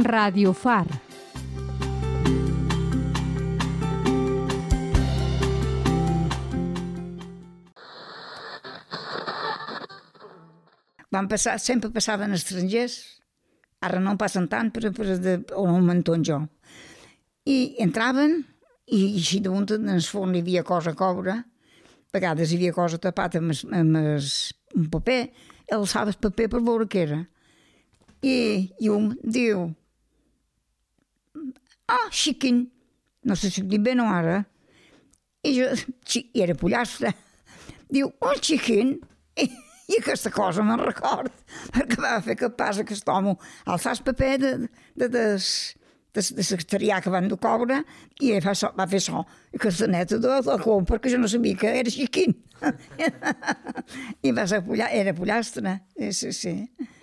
Radio Far. Sempre passaven estrangers, ara no en passen tant, però on m'enton jo. I entraven, i així damunt en el forn hi havia cosa a coure, a vegades hi havia cosa tapat amb un paper, alçava el paper per veure què era. I un diu, xiquin, no sé si ho dic bé o ara, i era pollastre, diu, un xiquin, i aquesta cosa me'n record, perquè va fer que passa aquest home alçar el paper de secretarià que van de coure i va fer so, i aquesta neta de la com, perquè jo no sabia que era xiquin. I va ser era pollastre, sí.